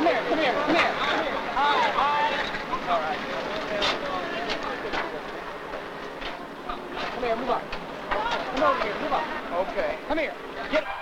here, come here, come here. All right. Come here, move up. Come over here, move up. Okay. Come here. Get